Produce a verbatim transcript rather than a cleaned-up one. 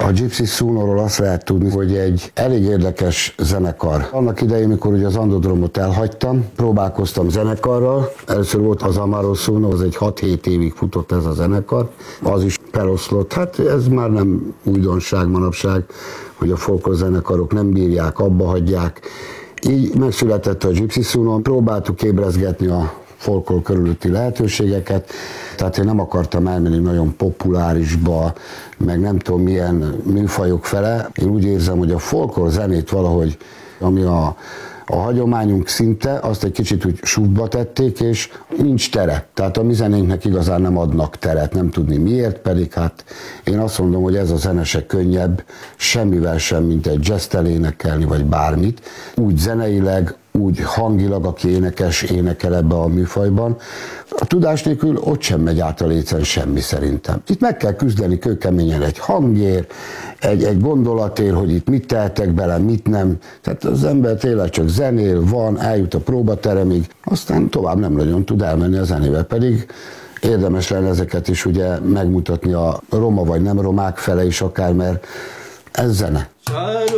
A Gypsy Sunoról azt lehet tudni, hogy egy elég érdekes zenekar. Annak idején, mikor ugye az Andodromot elhagytam, próbálkoztam zenekarral. Először volt az Amaro Suno, az egy hat-hét évig futott ez a zenekar. Az is feloszlott. Hát ez már nem újdonság manapság, hogy a folklór zenekarok nem bírják, abba hagyják. Így megszületett a Gypsy Suno. Próbáltuk ébrezgetni a folklór körülötti lehetőségeket, tehát én nem akartam elmenni nagyon populárisba, meg nem tudom milyen műfajok fele. Én úgy érzem, hogy a folklór zenét valahogy, ami a, a hagyományunk szinte, azt egy kicsit úgy sútba tették, és nincs tere. Tehát a mi zenénknek igazán nem adnak teret, nem tudni miért, pedig hát én azt mondom, hogy ez a zene se könnyebb, semmivel sem, mint egy jazz-tel énekelni, vagy bármit. Úgy zeneileg, úgy hangilag, aki énekes, énekel ebbe a műfajban. A tudás nélkül ott sem megy át a lécen semmi szerintem. Itt meg kell küzdeni kőkeményen egy hangért, egy, egy gondolatért, hogy itt mit tehetek bele, mit nem. Tehát az ember tényleg csak zenél, van, eljut a próbateremig, aztán tovább nem nagyon tud elmenni a zenével, pedig érdemes lenne ezeket is ugye megmutatni a roma vagy nem romák fele is akár, mert ez zene.